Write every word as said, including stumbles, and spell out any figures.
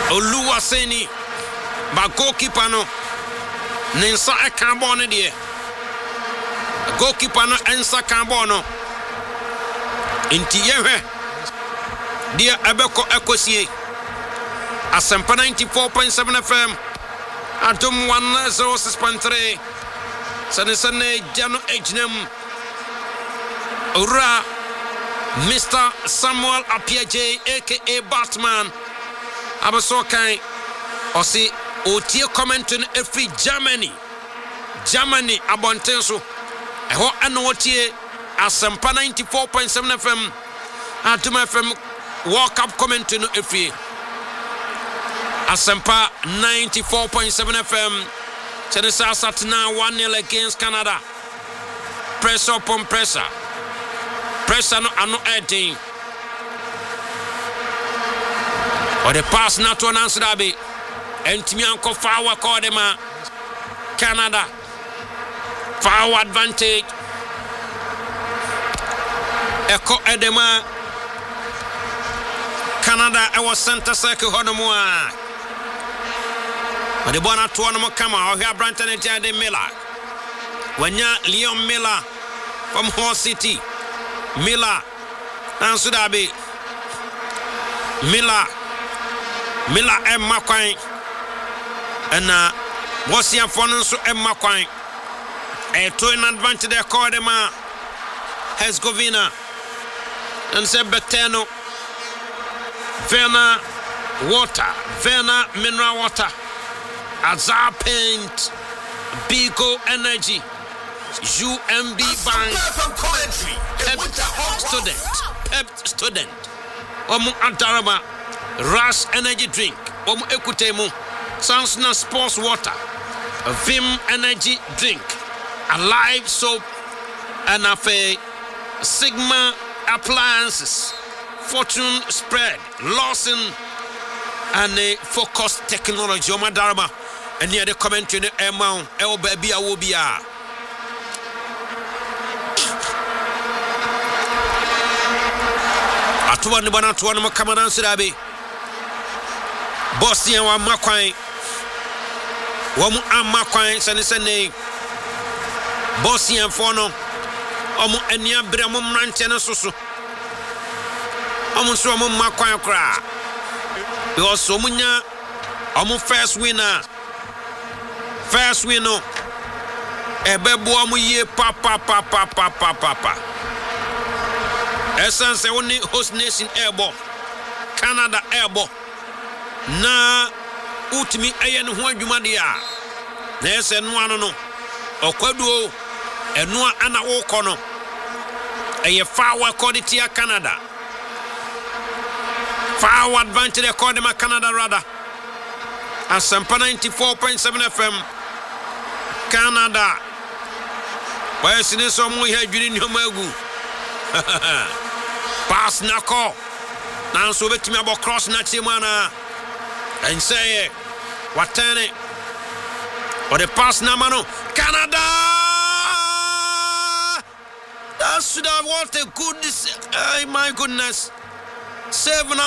Oluwaseni ba goalkeeper no nensa eka ball no de goalkeeper no ensa kan ball no inti yehwe dia abeko ekosie Asempa ninety-four point seven F M Atom one oh six point three Sane sane jano ejnem Ura Mister Samuel Apiaje aka Batman Abaso kai Osi otie commenting every Germany Germany abontenso Eho ano otie Asempa ninety-four point seven F M Atom F M World Cup commenting every Asempa ninety-four point seven F M Chenesa Satina one nil against Canada. Pressure upon pressure. Pressure no ano editing. Or the pass not to announce that be. Entimi anko forward Kodema. Canada. Forward advantage. Eko Edema. Canada ewa center circle honomwa. The bona to one more come out here, Branton and Jade Miller. When ya Leon Miller from Hall City, Miller, and Sudabi, Miller, Miller and Makwine, and uh, what's your phone so and Makwine? A two in advantage they call them Herzegovina and said Beteno, Verna water, Verna mineral water. Azar Paint, Bigo Energy, U M B Bank, Pep Student, Pep Student, Omu Antarama, Rush Energy Drink, Omu Ekutemu, Sansuna Sports Water, Vim Energy Drink, Alive Soap, and a Sigma Appliances, Fortune Spread, Lawson, and a Focus Technology, Oma Darama. And near the commentary, Emma, El Baby, Awobia. Atuan the Banatuan Macamadan Sidabi Bosnia wa Makwai Wamu Am Makwai, Sanisane Bosnia Fono Omu Enya Bramum Ranchana Susu Omu Suamu Makwai Kra. Because Somunya Omu first winner. First winner. Ebebo amu ye pa pa pa pa pa pa pa pa. Essence only host nation airbo. Canada airbo. Na utimi eye no ho adwuma dia. Na ese no ano no. Okwaduo eno ana wo kono. Eye fawa quality Canada. Forward advantage they call them a Canada rather. Asempa ninety-four point seven F M Canada. Why is this some we had in your magu? Pass Nako. Now so bet me about cross Nachimana and say what turn it? Or the pass Namano Canada. That should have what a goodness. Oh, my goodness. Seven